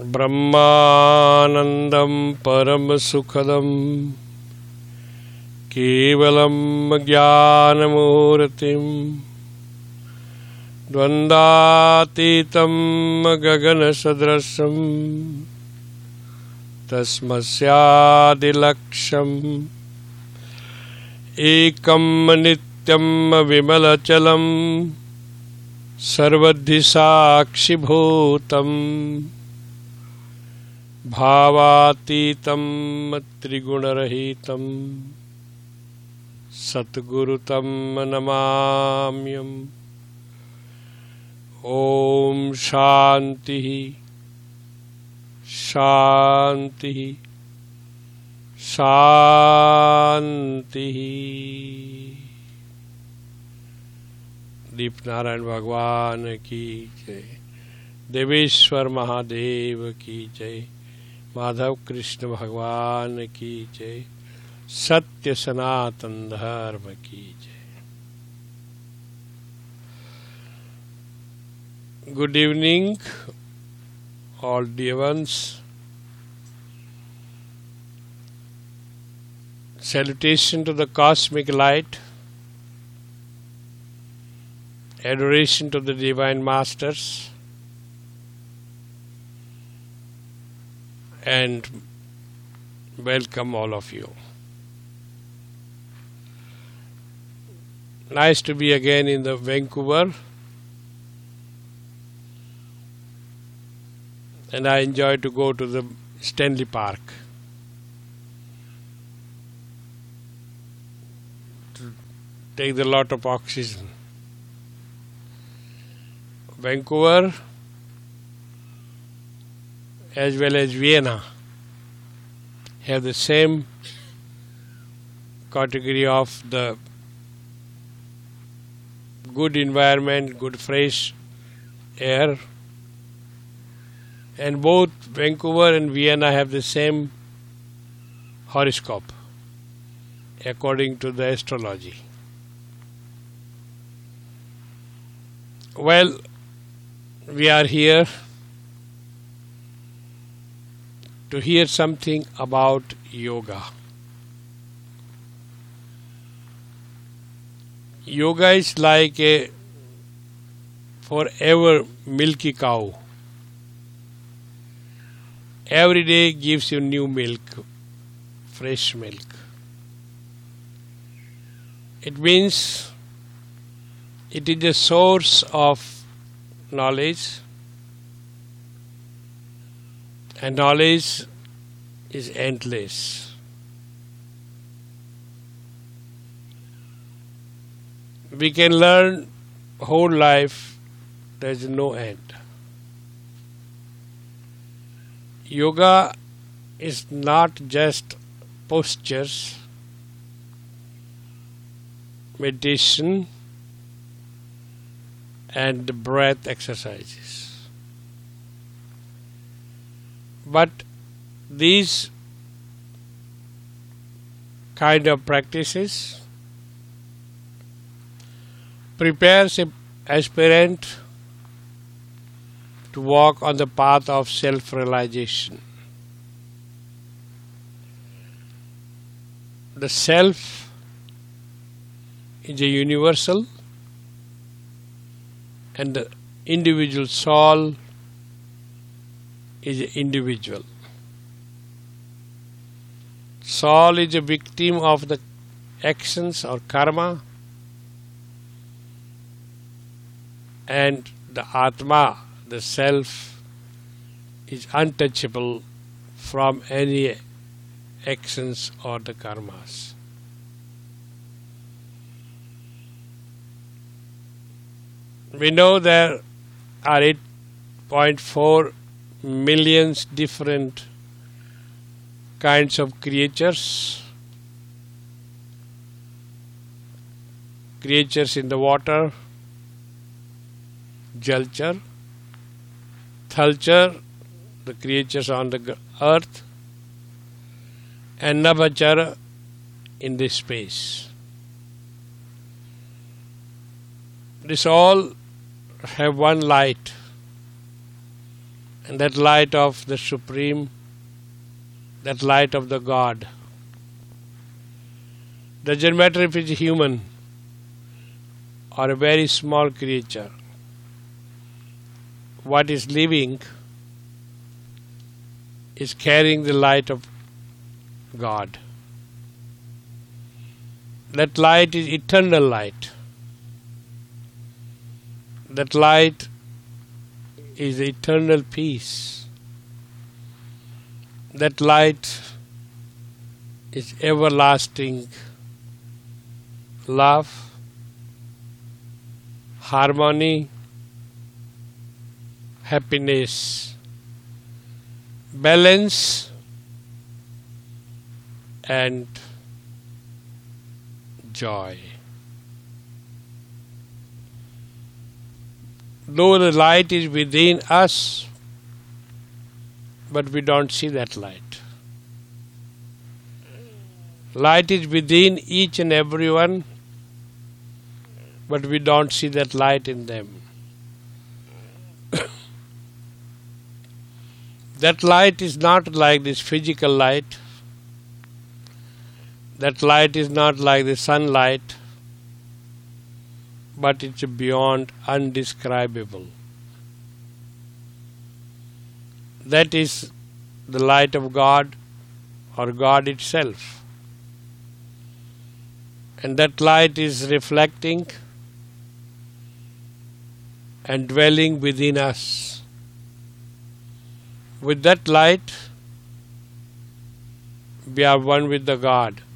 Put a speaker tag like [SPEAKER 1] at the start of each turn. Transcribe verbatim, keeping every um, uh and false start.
[SPEAKER 1] ब्रह्मानन्दं परमसुखदं केवलं ज्ञानमूर्तिं द्वन्द्वातीतं गगनसदृशं तस्मस्यादिलक्ष्यम् एकं नित्यं विमलचलं सर्वधि साक्षिभूतम् भावातीतं त्रिगुणरहितं सद्गुरुतं नमाम्यहम्। ओम शांति शांति शांति। दीप नारायण भगवान की जय, देवेश्वर महादेव की जय, माधव कृष्ण भगवान की जय, सत्य सनातन धर्म की जय। Good evening, all dear ones. Salutation to the cosmic light, adoration to the divine masters, and welcome all of you. Nice to be again in the Vancouver, and I enjoy to go to the Stanley Park to take the lot of oxygen. Vancouver as well as Vienna have the same category of the good environment, good fresh air, and both Vancouver and Vienna have the same horoscope according to the astrology. Well, we are here to hear something about yoga. Yoga is like a forever milky cow. Every day gives you new milk, fresh milk. It means it is a source of knowledge, and knowledge is endless. We can learn whole life, there is no end. Yoga is not just postures, meditation, and breath exercises. But these kind of practices prepares an aspirant to walk on the path of self-realization. The self is a universal, and the individual soul is an individual. Soul is a victim of the actions or karma, and the Atma, the self, is untouchable from any actions or the karmas. We know there are eight point four millions different kinds of creatures. Creatures in the water, Jalchar, Thalchar, the creatures on the earth, and Nabhachar in this space. This all have one light, And that light of the Supreme, that light of the God. Doesn't matter if it's a human or a very small creature. What is living is carrying the light of God. That light is eternal light. That light is eternal peace. That light is everlasting love, harmony, happiness, balance, and joy. Though the light is within us, but we don't see that light. Light is within each and every one, but we don't see that light in them. That light is not like this physical light. That light is not like the sunlight, but it's beyond undescribable. That is the light of God or God itself. And that light is reflecting and dwelling within us. With that light, we are one with the God.